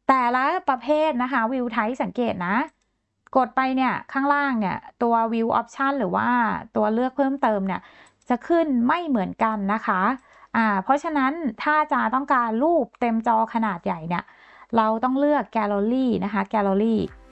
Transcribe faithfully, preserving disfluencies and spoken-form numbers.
แต่ละประเภทนะคะ View Type สังเกตนะกดไปเนี่ยข้างล่างเนี่ยตัว View Option หรือว่าตัวเลือกเพิ่มเติมเนี่ยจะขึ้นไม่เหมือนกันนะคะอ่าเพราะฉะนั้นถ้าจะต้องการรูปเต็มจอขนาดใหญ่เนี่ยเราต้องเลือก Gallery นะคะ Gallery